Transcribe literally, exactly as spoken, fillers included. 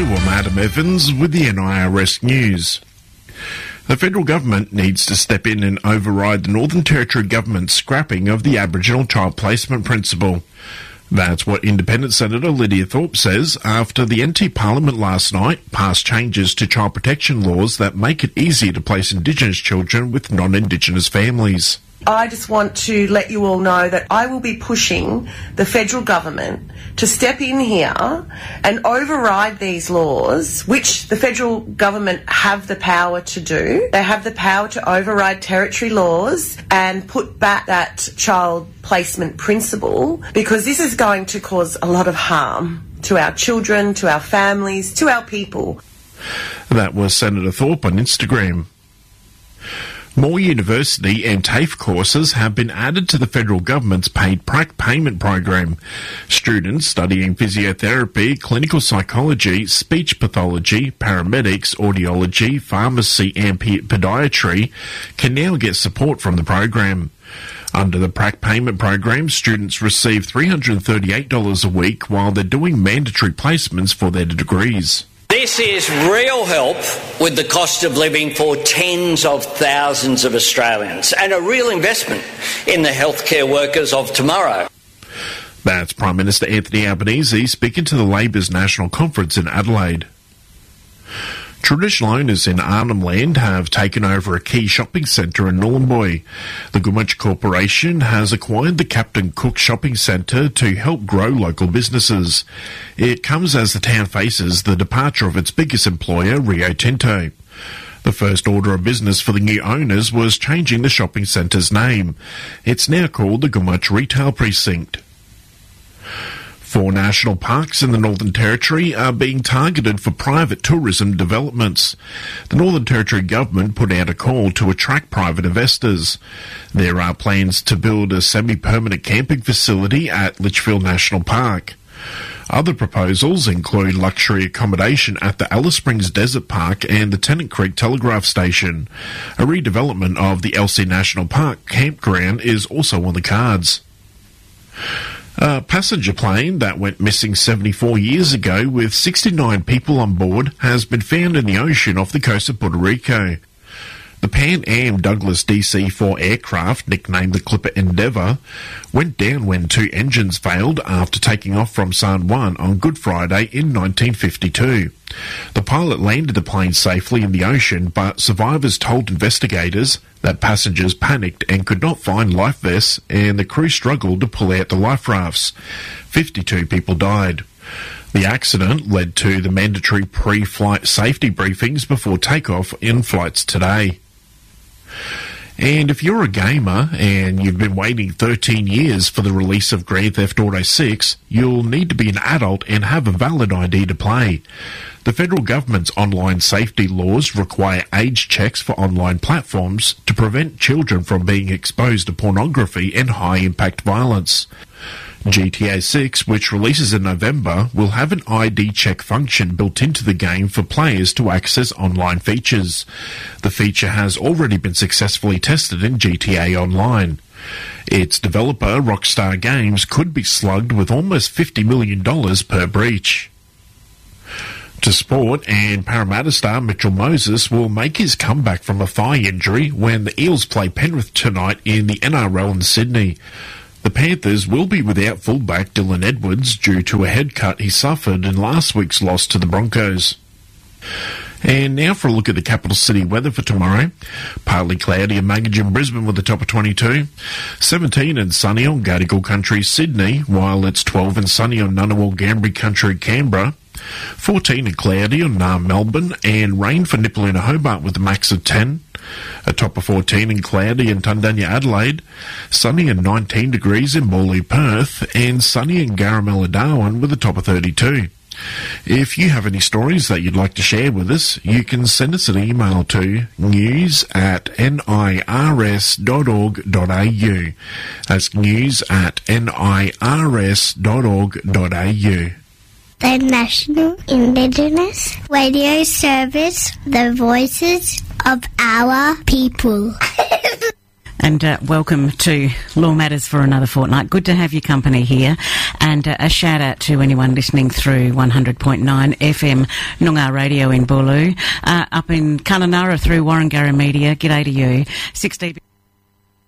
I'm Adam Evans with the N I R S News. The federal government needs to step in and override the Northern Territory government's scrapping of the Aboriginal child placement principle. That's what Independent Senator Lydia Thorpe says after the N T Parliament last night passed changes to child protection laws that make it easier to place Indigenous children with non-Indigenous families. I just want to let you all know that I will be pushing the federal government to step in here and override these laws, which the federal government have the power to do. They have the power to override territory laws and put back that child placement principle, because this is going to cause a lot of harm to our children, to our families, to our people. That was Senator Thorpe on Instagram. More university and TAFE courses have been added to the federal government's paid prac payment program. Students studying physiotherapy, clinical psychology, speech pathology, paramedics, audiology, pharmacy and podiatry can now get support from the program. Under the prac payment program, students receive three hundred thirty-eight dollars a week while they're doing mandatory placements for their degrees. This is real help with the cost of living for tens of thousands of Australians and a real investment in the healthcare workers of tomorrow. That's Prime Minister Anthony Albanese speaking to the Labor's National Conference in Adelaide. Traditional owners in Arnhem Land have taken over a key shopping centre in Nhulunbuy. The Gumatj Corporation has acquired the Captain Cook Shopping Centre to help grow local businesses. It comes as the town faces the departure of its biggest employer, Rio Tinto. The first order of business for the new owners was changing the shopping centre's name. It's now called the Gumatj Retail Precinct. Four national parks in the Northern Territory are being targeted for private tourism developments. The Northern Territory government put out a call to attract private investors. There are plans to build a semi-permanent camping facility at Litchfield National Park. Other proposals include luxury accommodation at the Alice Springs Desert Park and the Tennant Creek Telegraph Station. A redevelopment of the Elsey National Park campground is also on the cards. A passenger plane that went missing seventy-four years ago with sixty-nine people on board has been found in the ocean off the coast of Puerto Rico. The Pan Am Douglas D C four aircraft, nicknamed the Clipper Endeavour, went down when two engines failed after taking off from San Juan on Good Friday in nineteen fifty-two. The pilot landed the plane safely in the ocean, but survivors told investigators that passengers panicked and could not find life vests, and the crew struggled to pull out the life rafts. fifty-two people died. The accident led to the mandatory pre-flight safety briefings before takeoff in flights today. And if you're a gamer and you've been waiting thirteen years for the release of Grand Theft Auto six, you'll need to be an adult and have a valid I D to play. The federal government's online safety laws require age checks for online platforms to prevent children from being exposed to pornography and high-impact violence. G T A six, which releases in November, will have an I D check function built into the game for players to access online features. The feature has already been successfully tested in G T A Online. Its developer, Rockstar Games, could be slugged with almost fifty million dollars per breach. To sport, and Parramatta star Mitchell Moses will make his comeback from a thigh injury when the Eels play Penrith tonight in the N R L in Sydney. The Panthers will be without fullback Dylan Edwards due to a head cut he suffered in last week's loss to the Broncos. And now for a look at the capital city weather for tomorrow. Partly cloudy and Maggie in Brisbane with a top of twenty-two. seventeen and sunny on Gadigal Country, Sydney, while it's twelve and sunny on Ngunnawal Gambri Country, Canberra. fourteen and cloudy on Naarm, Melbourne, and rain for Nipaluna, Hobart with a max of ten. A top of fourteen and cloudy in Tundanya, Adelaide. Sunny and nineteen degrees in Morley, Perth, and sunny in Garamella, Darwin with a top of thirty-two. If you have any stories that you'd like to share with us, you can send us an email to news at nirs dot org dot au. That's news at nirs dot org dot au. The National Indigenous Radio Service, the voices of our people. And uh, welcome to Law Matters for another fortnight. Good to have your company here. And uh, a shout out to anyone listening through one hundred point nine F M Noongar Radio in Bulu. Uh, up in Kununurra through Warringara Media. G'day to you. six D B